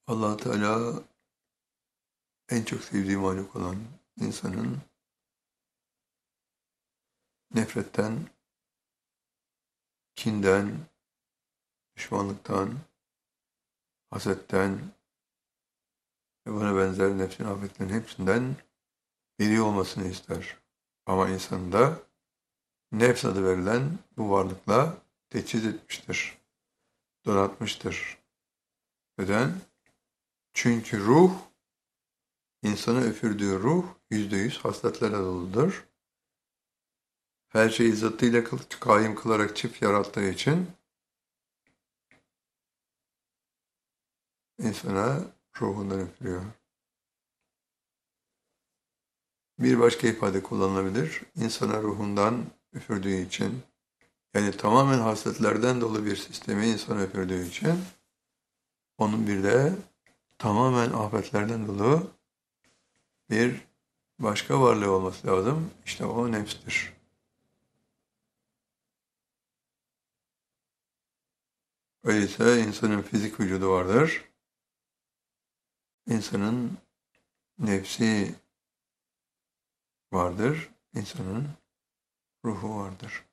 Allah Teala en çok sevdiği mahluk olan insanın nefretten, kinden, düşmanlıktan, hasetten ve buna benzer nefsin afetlerin hepsinden beri olmasını ister. Ama insanı da nefs adı verilen bu varlıkla teçhiz etmiştir, donatmıştır. Neden? Çünkü ruh, insanı üfürdüğü ruh %100 hasletlerle doludur. Her şeyi zatıyla kaim kılarak çift yarattığı için insana ruhundan üfürüyor. Bir başka ifade kullanılabilir. İnsana ruhundan üfürdüğü için, yani tamamen hasletlerden dolu bir sistemi insana üfürdüğü için, onun bir de tamamen afetlerden dolu bir başka varlığı olması lazım. İşte o nefstir. Öyleyse insanın fizik vücudu vardır. İnsanın nefsi vardır. İnsanın ruhu vardır.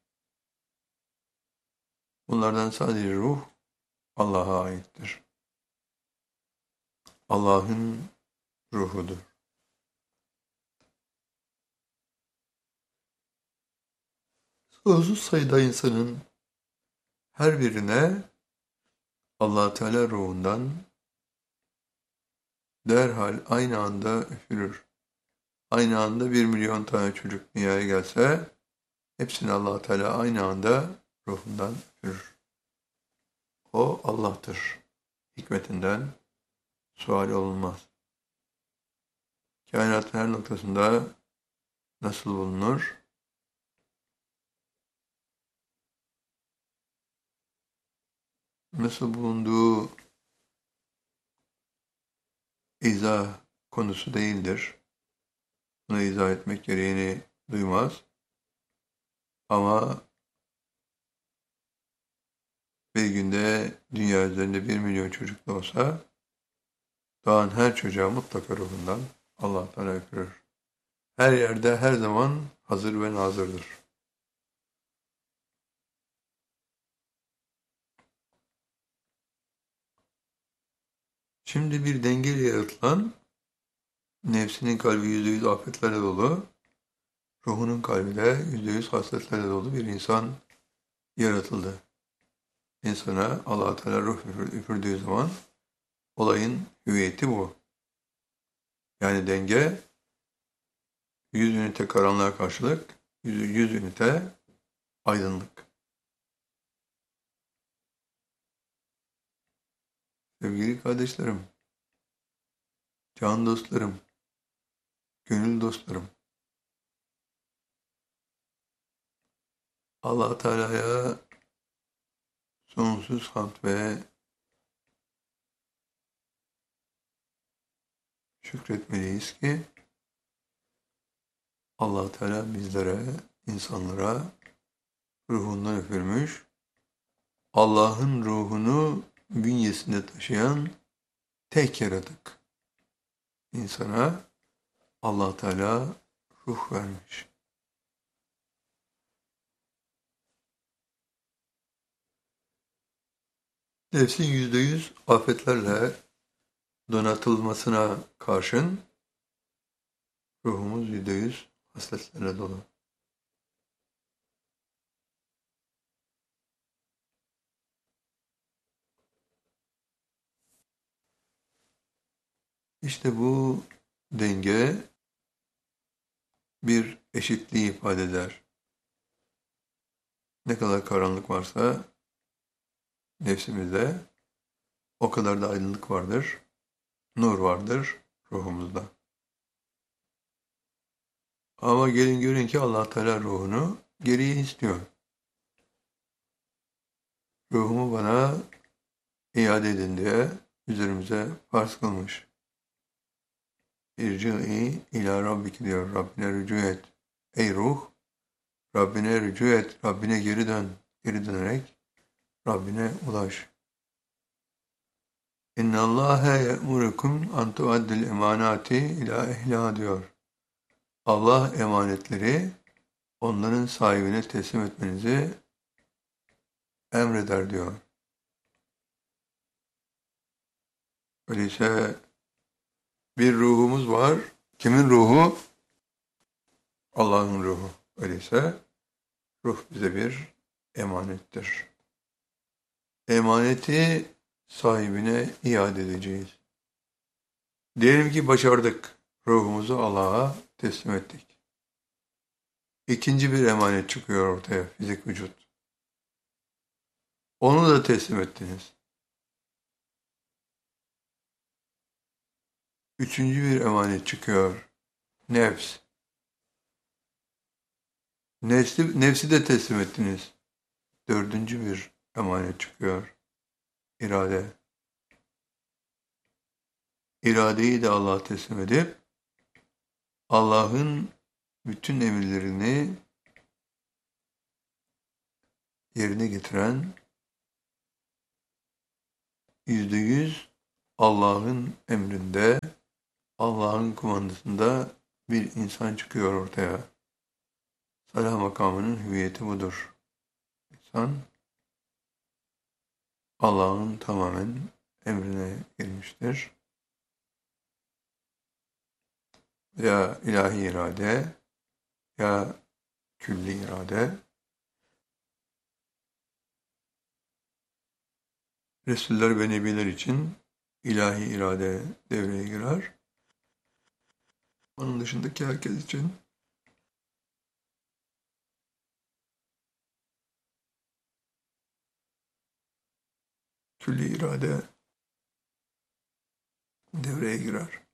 Bunlardan sadece ruh Allah'a aittir. Allah'ın ruhudur. Sonsuz sayıda insanın her birine Allah Teala ruhundan derhal aynı anda üfürür. Aynı anda 1 milyon tane çocuk dünyaya gelse hepsini Allah Teala aynı anda ruhundan üfürür. O Allah'tır. Hikmetinden sual olunmaz. Kainatın her noktasında nasıl bulunur? Nasıl bulunduğu izah konusu değildir. Bunu izah etmek gereğini duymaz. Ama bir günde dünya üzerinde 1 milyon çocuk da olsa doğan her çocuğa mutlaka ruhundan Allah Teala üfürür. Her yerde her zaman hazır ve nazırdır. Şimdi bir dengeyle yaratılan, nefsinin kalbi %100 afetlerle dolu, ruhunun kalbi de %100 hasletlerle dolu bir insan yaratıldı. İnsana Allah Teala ruh üfürdüğü zaman olayın hüviyeti bu. Yani denge 100 ünite karanlığa karşılık 100 ünite aydınlık. Sevgili kardeşlerim, can dostlarım, gönül dostlarım, Allah Teala'ya sonsuz hamd ve şükretmeliyiz ki Allah Teala bizlere, insanlara ruhundan üfürmüş, Allah'ın ruhunu bünyesinde taşıyan tek yaratık. İnsana Allah Teala ruh vermiş. Nefsin %100 afetlerle donatılmasına karşın ruhumuz %100 hasletlerle dolu. İşte bu denge bir eşitliği ifade eder. Ne kadar karanlık varsa nefsimizde o kadar da aydınlık vardır, nur vardır ruhumuzda. Ama gelin görün ki Allah Teala ruhunu geriye istiyor. Ruhumu bana iade edin diye üzerimize farz kılmış. İrci'i ila rabbiki diyor. Rabbine rücu et. Ey ruh, Rabbine rücu et. Rabbine geri dön. Geri dönerek Rabbine ulaş. İnna Allahe ye'murukum an tuaddil emanati ila ehliha diyor. Allah emanetleri onların sahibine teslim etmenizi emreder diyor. Öyleyse bir ruhumuz var. Kimin ruhu? Allah'ın ruhu. Öyleyse ruh bize bir emanettir. Emaneti sahibine iade edeceğiz. Diyelim ki başardık. Ruhumuzu Allah'a teslim ettik. İkinci bir emanet çıkıyor ortaya, fizik vücut. Onu da teslim ettiniz. Üçüncü bir emanet çıkıyor, nefs. Nefsi de teslim ettiniz. Dördüncü bir emanet çıkıyor, irade. İradeyi de Allah'a teslim edip, Allah'ın bütün emirlerini yerine getiren, %100 Allah'ın emrinde, Allah'ın kumandasında bir insan çıkıyor ortaya. Salah makamının hüviyeti budur. İnsan Allah'ın tamamen emrine girmiştir. Ya ilahi irade, ya külli irade. Resuller ve Nebiler için ilahi irade devreye girer. Onun dışındaki herkes için külli irade devreye girer.